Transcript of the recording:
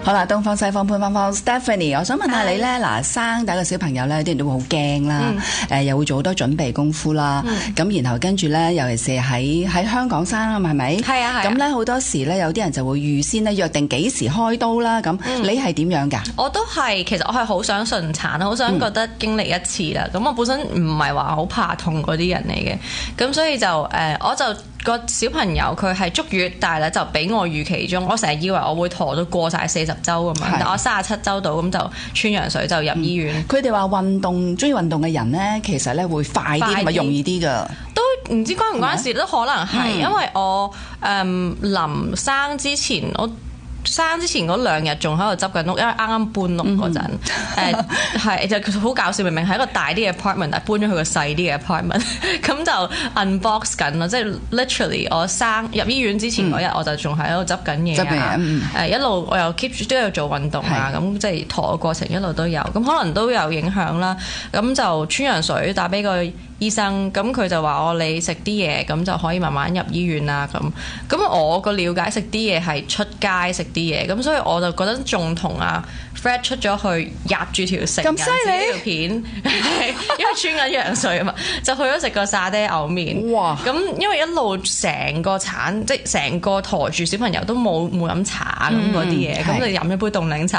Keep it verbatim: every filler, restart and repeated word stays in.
好啦，東方西方潘芳芳 Stephanie， 我想問下你咧，嗱生第一個小朋友咧，啲人都會好驚啦，誒、嗯、又會做好多準備功夫啦，咁、嗯、然後跟住咧，尤其是喺喺香港生啊嘛，係咪？係啊係。咁咧好多時咧，有啲人就會預先咧約定幾時開刀啦，咁、嗯、你係點樣㗎？我都係，其實我係好想順產，好想覺得經歷一次啦。咁、嗯、我本身唔係話好怕痛嗰啲人嚟嘅，咁所以就誒、呃，我就。個小朋友佢係足月，但係咧就比我預期中，我成日以為我會陀到過晒四十週咁樣，但我三十七週到咁就穿羊水就入醫院。佢哋話運動中意運動嘅人咧，其實咧會快啲同埋容易啲㗎。都唔知關唔關事，都可能係、嗯，因為我誒臨、呃、生之前我。生之前嗰兩日仲喺度執緊屋，因為啱啱搬屋嗰陣，誒係就好搞笑，明明係一個大啲嘅 apartment， 但係搬咗去個細啲嘅 apartment， 咁就 unbox 緊咯，即係 literally 我生入醫院之前嗰日，我就仲喺度執緊嘢啊，誒一路我又 keep 住都有做運動啊，咁即係陀嘅過程一路都有，咁可能都有影響啦，咁就穿羊水打俾個醫生，咁佢就話我你食啲嘢，咁就可以慢慢入醫院啦。咁咁我個了解食啲嘢係出街食啲嘢，咁所以我就覺得仲同阿 Fred 出咗去壓住條成人紙條片，因為穿緊羊水啊嘛，就去咗食個沙爹牛麵。哇！咁因為一路成個產，即係成個陀住小朋友都冇冇飲茶咁嗰啲嘢，咁就飲一杯凍檸茶。